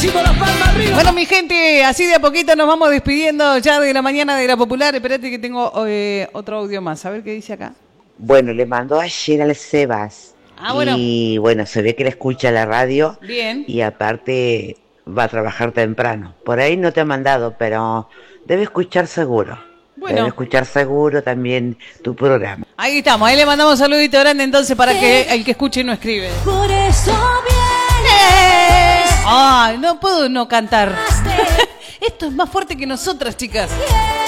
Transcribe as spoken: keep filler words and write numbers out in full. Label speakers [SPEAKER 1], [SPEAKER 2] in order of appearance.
[SPEAKER 1] las palmas arriba.
[SPEAKER 2] Bueno, mi gente, así de a poquito nos vamos despidiendo ya de la mañana de La Popular. Espérate que tengo eh, otro audio más. A ver qué dice acá.
[SPEAKER 3] Bueno, le mandó ayer al Sebas.
[SPEAKER 2] Ah, bueno.
[SPEAKER 3] Y bueno, se ve que le escucha la radio.
[SPEAKER 2] Bien.
[SPEAKER 3] Y aparte va a trabajar temprano. Por ahí no te ha mandado, pero debe escuchar seguro.
[SPEAKER 2] Bueno.
[SPEAKER 3] Debe escuchar seguro también tu programa.
[SPEAKER 2] Ahí estamos, ahí le mandamos un saludito grande entonces para que el que escuche no escribe.
[SPEAKER 4] Por eso vienes.
[SPEAKER 2] Ay, no puedo no cantar. Esto es más fuerte que nosotras, chicas.